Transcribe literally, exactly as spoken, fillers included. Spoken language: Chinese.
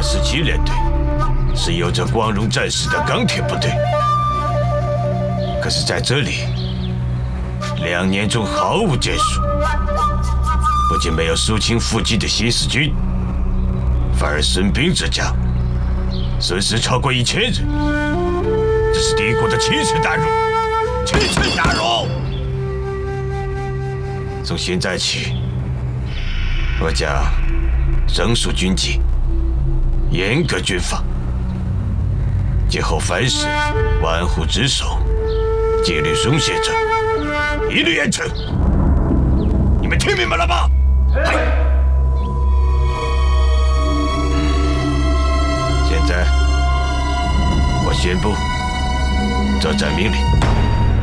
十七联队是有着光荣战士的钢铁部队，可是在这里，两年中毫无建树，不仅没有肃清伏击的新四军，反而损兵折将，损失超过一千人。这是敌国的奇耻大辱！奇耻大辱！从现在起，我将整肃军纪，严格军法，今后凡事玩忽职守，纪律松懈者，一律严惩。你们听明白了吗？现在，我宣布作战命令。